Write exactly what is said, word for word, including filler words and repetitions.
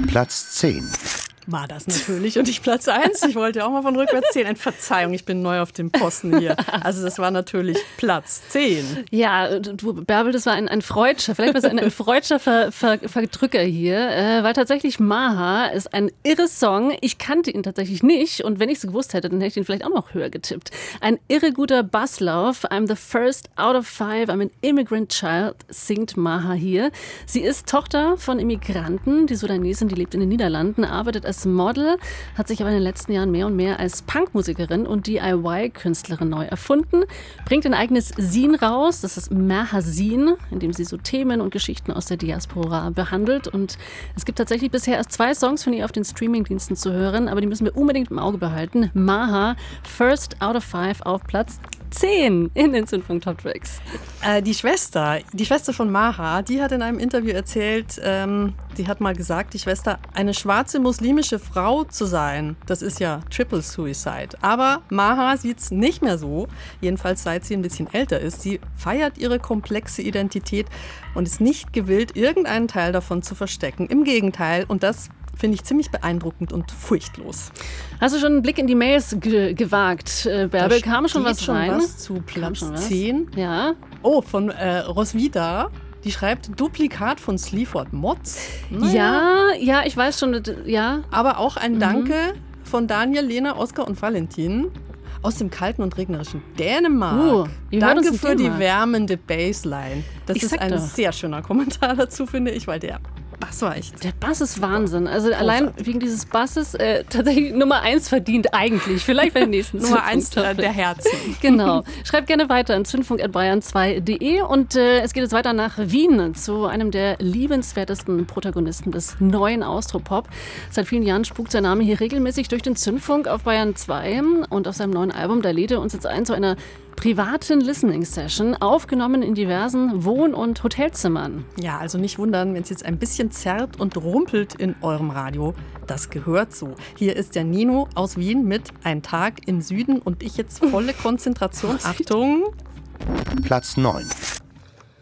Platz zehn. War das natürlich und nicht Platz eins. Ich wollte ja auch mal von rückwärts zählen. Ein Verzeihung, ich bin neu auf dem Posten hier. Also das war natürlich Platz zehn. Ja, du, Bärbel, das war ein, ein Freudscher, vielleicht war es ein, ein Freudscher Ver, Ver, Verdrücker hier, äh, weil tatsächlich Maha ist ein irre Song. Ich kannte ihn tatsächlich nicht und wenn ich es gewusst hätte, dann hätte ich ihn vielleicht auch noch höher getippt. Ein irre guter Basslauf. I'm the first out of five, I'm an immigrant child, singt Maha hier. Sie ist Tochter von Immigranten, die Sudanesin, die lebt in den Niederlanden, arbeitet als Model, hat sich aber in den letzten Jahren mehr und mehr als Punkmusikerin und D I Y-Künstlerin neu erfunden, bringt ein eigenes Zine raus, das ist Maha Zine, in dem sie so Themen und Geschichten aus der Diaspora behandelt und es gibt tatsächlich bisher erst zwei Songs von ihr auf den Streamingdiensten zu hören, aber die müssen wir unbedingt im Auge behalten. Maha, First Out of Five auf Platz zehn in den Zündfunk Top Tracks. Äh, die Schwester, die Schwester von Maha, die hat in einem Interview erzählt, ähm, die hat mal gesagt, die Schwester, eine schwarze muslimische Frau zu sein, das ist ja Triple Suicide. Aber Maha sieht es nicht mehr so, jedenfalls seit sie ein bisschen älter ist. Sie feiert ihre komplexe Identität und ist nicht gewillt, irgendeinen Teil davon zu verstecken. Im Gegenteil, und das finde ich ziemlich beeindruckend und furchtlos. Hast du schon einen Blick in die Mails ge- gewagt, äh, Bärbel? Da Kam schon was schon rein? Was zu Platz zehn. Ja. Oh, von äh, Roswitha. Die schreibt Duplikat von Sleaford Mods. Naja. Ja, ja, ich weiß schon, ja. Aber auch ein Danke mhm. von Daniel, Lena, Oskar und Valentin aus dem kalten und regnerischen Dänemark. Uh, Danke für die wärmende Bassline. Das ich ist ein doch. sehr schöner Kommentar dazu, finde ich, weil der Bass war echt. Der Bass ist Wahnsinn. Also großartig. Allein wegen dieses Basses äh, tatsächlich Nummer eins verdient eigentlich. Vielleicht bei den nächsten Nummer eins der Herzen. Genau. Schreibt gerne weiter an zündfunk at bayern zwei punkt de und äh, es geht jetzt weiter nach Wien zu einem der liebenswertesten Protagonisten des neuen Austropop. Seit vielen Jahren spukt sein Name hier regelmäßig durch den Zündfunk auf Bayern zwei und auf seinem neuen Album, da lädt er uns jetzt ein zu einer privaten Listening-Session, aufgenommen in diversen Wohn- und Hotelzimmern. Ja, also nicht wundern, wenn es jetzt ein bisschen zerrt und rumpelt in eurem Radio. Das gehört so. Hier ist der Nino aus Wien mit Ein Tag im Süden und ich jetzt volle Konzentration. Achtung! Platz neun.